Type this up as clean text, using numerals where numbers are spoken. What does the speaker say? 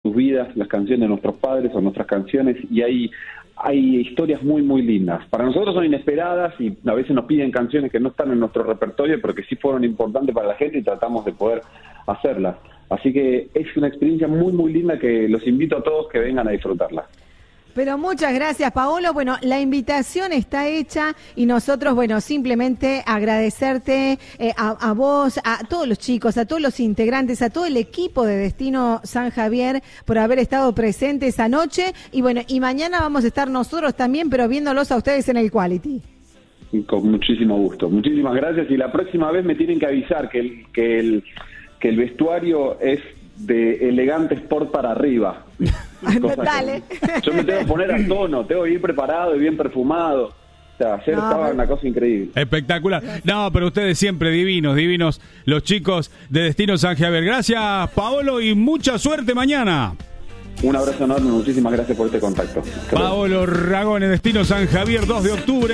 sus vidas, las canciones de nuestros padres o nuestras canciones, y hay historias muy, muy lindas. Para nosotros son inesperadas y a veces nos piden canciones que no están en nuestro repertorio, pero que sí fueron importantes para la gente y tratamos de poder hacerlas. Así que es una experiencia muy, muy linda que los invito a todos que vengan a disfrutarla. Pero muchas gracias, Paolo. Bueno, la invitación está hecha y nosotros, bueno, simplemente agradecerte a vos, a todos los chicos, a todos los integrantes, a todo el equipo de Destino San Javier por haber estado presentes esa noche. Y bueno, y mañana vamos a estar nosotros también, pero viéndolos a ustedes en el Quality. Con muchísimo gusto. Muchísimas gracias. Y la próxima vez me tienen que avisar que el vestuario es de elegante sport para arriba. Dale. Yo me tengo que poner a tono, tengo que ir preparado y bien perfumado. O sea, ayer estaba una cosa increíble. Espectacular. No, pero ustedes siempre divinos, los chicos de Destino San Javier. Gracias, Paolo, y mucha suerte mañana. Un abrazo enorme, muchísimas gracias por este contacto. Paolo Ragone, Destino San Javier, 2 de octubre.